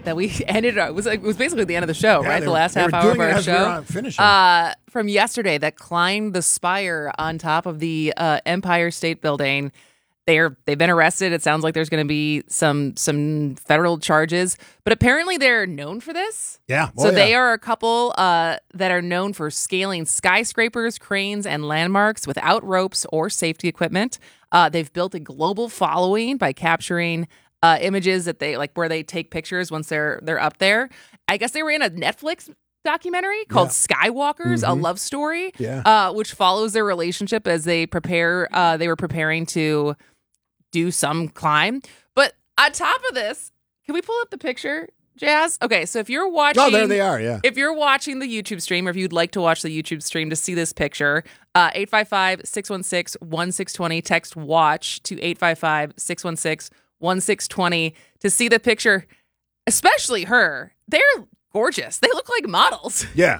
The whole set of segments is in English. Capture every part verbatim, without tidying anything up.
that we ended. It was like, it was basically the end of the show, Yeah, right? they The were- last they half were hour doing of it our as we were, show. uh, finishing. Uh, from yesterday, that climbed the spire on top of the uh, Empire State Building. They're they've been arrested. It sounds like there's going to be some some federal charges, but apparently they're known for this. Yeah. So Oh, they yeah. are a couple uh, that are known for scaling skyscrapers, cranes, and landmarks without ropes or safety equipment. Uh, they've built a global following by capturing uh, images that they like where they take pictures once they're they're up there. I guess they were in a Netflix documentary called Yeah. Skywalkers, Mhm. a love story, Yeah. uh, which follows their relationship as they prepare. Uh, they were preparing to do some climb. But on top of this, can we pull up the picture, Jazz? Okay, so if you're watching, Oh, there they are. Yeah. if you're watching the YouTube stream, or if you'd like to watch the YouTube stream to see this picture, uh, eight five five, six one six, one six two zero, text WATCH to eight five five, six one six, one six two zero to see the picture, especially her. They're gorgeous. They look like models. Yeah.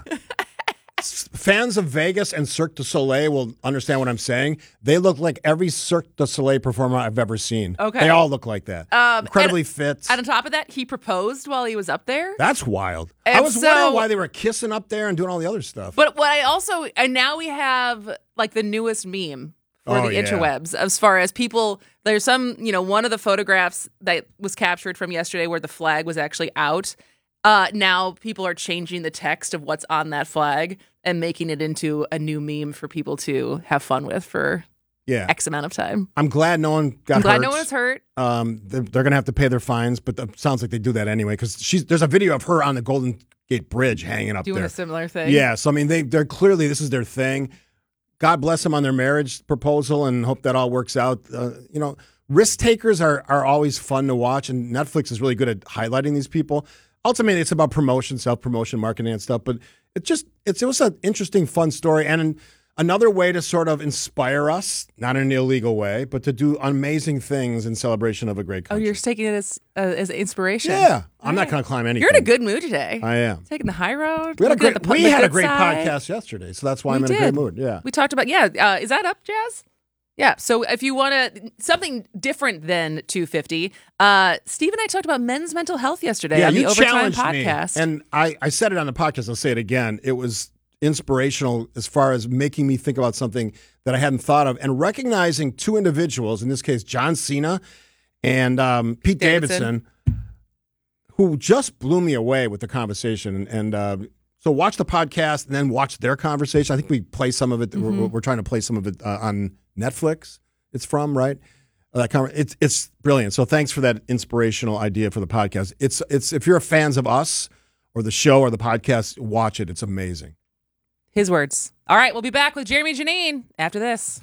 S- Fans of Vegas and Cirque du Soleil will understand what I'm saying. They look like every Cirque du Soleil performer I've ever seen. Okay. They all look like that. Um, Incredibly and- fit. And on top of that, he proposed while he was up there. That's wild. I And was so- wondering why they were kissing up there and doing all the other stuff. But what I also, and now we have like the newest meme for Oh, the yeah. interwebs as far as people, there's some, you know, one of the photographs that was captured from yesterday where the flag was actually out. Uh, now people are changing the text of what's on that flag and making it into a new meme for people to have fun with for yeah. X amount of time. I'm glad no one got I'm glad hurt. no one was hurt. Um, they're, they're going to have to pay their fines, but it sounds like they do that anyway because she's there's a video of her on the Golden Gate Bridge hanging up Doing there. a similar thing. Yeah, so I mean, they they're clearly this is their thing. God bless them on their marriage proposal, and hope that all works out. Uh, you know, risk takers are are always fun to watch, and Netflix is really good at highlighting these people. Ultimately, it's about promotion, self promotion, marketing, and stuff. But it just it's it was an interesting, fun story, and an, another way to sort of inspire us, not in an illegal way, but to do amazing things in celebration of a great Oh, country. you're taking it as uh, as inspiration. Yeah, I'm All not right. going to climb anything. You're in a good mood today. I am. Taking the high road. We had a looking great at the, we the had a good great side. podcast yesterday, so that's why We I'm in a did. great mood. Yeah. We talked about, yeah. Uh, is that up, Jazz? Yeah. So if you want to, something different than two fifty, uh, Steve and I talked about men's mental health yesterday Yeah, on the you Overtime challenged me, podcast. and I, I said it on the podcast. I'll say it again. It was inspirational as far as making me think about something that I hadn't thought of, and recognizing two individuals, in this case, John Cena and um, Pete Davidson. Davidson, who just blew me away with the conversation. And, and uh, so watch the podcast and then watch their conversation. I think we play some of it. Mm-hmm. We're, we're trying to play some of it uh, on Netflix. It's from, right? Uh, That conver- it's it's brilliant. So thanks for that inspirational idea for the podcast. It's it's if you're fans of us or the show or the podcast, watch it. It's amazing. His words. All right. We'll be back with Jeremy Janine after this.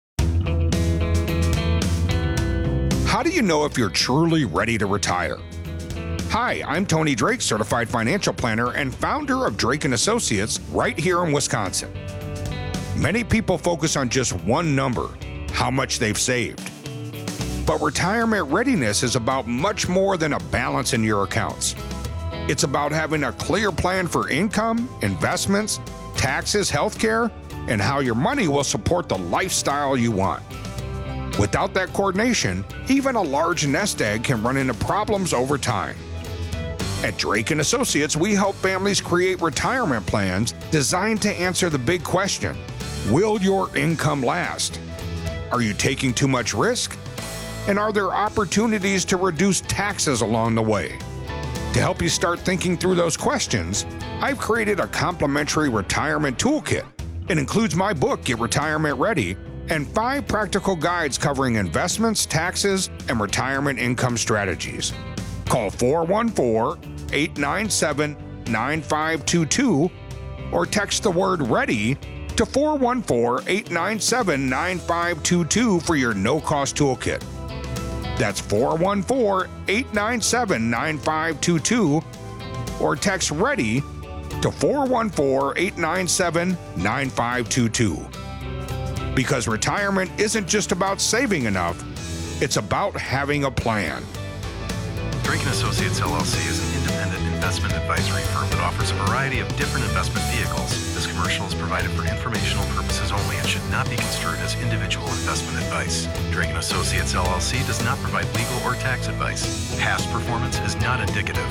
How do you know if you're truly ready to retire? Hi, I'm Tony Drake, certified financial planner and founder of Drake and Associates right here in Wisconsin. Many people focus on just one number, how much they've saved. But retirement readiness is about much more than a balance in your accounts. It's about having a clear plan for income, investments, taxes, healthcare, and how your money will support the lifestyle you want. Without that coordination, even a large nest egg can run into problems over time. At Drake and Associates, we help families create retirement plans designed to answer the big question: will your income last? Are you taking too much risk? And are there opportunities to reduce taxes along the way? To help you start thinking through those questions, I've created a complimentary retirement toolkit. It includes my book, Get Retirement Ready, and five practical guides covering investments, taxes, and retirement income strategies. Call four one four, eight nine seven, nine five two two or text the word READY to four one four, eight nine seven, nine five two two for your no-cost toolkit. That's four one four, eight nine seven, nine five two two or text READY to four one four, eight nine seven, nine five two two. Because retirement isn't just about saving enough, it's about having a plan. Drake and Associates L L C is an independent investment advisory firm that offers a variety of different investment vehicles. This commercial is provided for informational purposes only and should not be construed as individual investment advice. Drake and Associates L L C does not provide legal or tax advice. Past performance is not indicative